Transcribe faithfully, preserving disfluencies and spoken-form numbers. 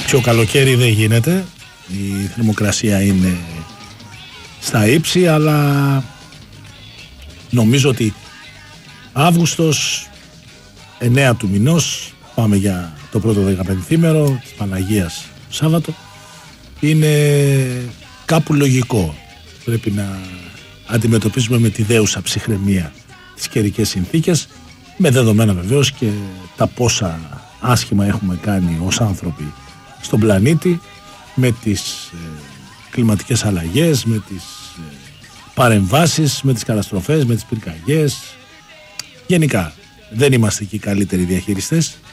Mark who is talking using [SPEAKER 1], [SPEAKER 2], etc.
[SPEAKER 1] Πιο καλοκαίρι δεν γίνεται, η θερμοκρασία είναι στα ύψη, αλλά νομίζω ότι Αύγουστος, εννέα του μηνός, πάμε για το πρώτο δεκαπενθήμερο της Παναγίας Σάββατο, είναι κάπου λογικό. Πρέπει να αντιμετωπίσουμε με τη δέουσα ψυχραιμία τις καιρικές συνθήκες, με δεδομένα βεβαίως και τα πόσα άσχημα έχουμε κάνει ως άνθρωποι στον πλανήτη, με τις ε, κλιματικές αλλαγές, με τις ε, παρεμβάσεις, με τις καταστροφές, με τις πυρκαγιές. Γενικά δεν είμαστε και οι καλύτεροι διαχειριστές